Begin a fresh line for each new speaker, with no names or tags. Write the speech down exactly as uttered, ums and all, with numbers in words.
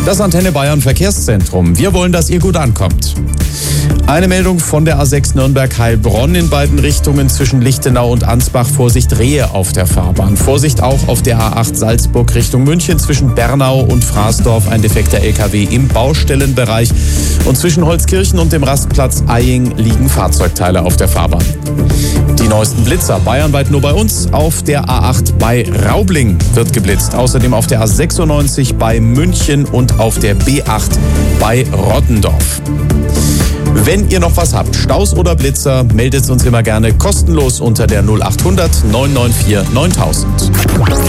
Das Antenne Bayern Verkehrszentrum. Wir wollen, dass ihr gut ankommt. Eine Meldung von der A sechs Nürnberg-Heilbronn in beiden Richtungen zwischen Lichtenau und Ansbach. Vorsicht, Rehe auf der Fahrbahn. Vorsicht auch auf der A acht Salzburg Richtung München zwischen Bernau und Fraßdorf. Ein defekter L K W im Baustellenbereich. Und zwischen Holzkirchen und dem Rastplatz Eying liegen Fahrzeugteile auf der Fahrbahn. Die neuesten Blitzer bayernweit nur bei uns. Auf der A acht bei Raubling wird geblitzt. Außerdem auf der A sechsundneunzig bei München und auf der B acht bei Rottendorf. Wenn ihr noch was habt, Staus oder Blitzer, meldet uns immer gerne kostenlos unter der null achthundert neun neun vier neuntausend.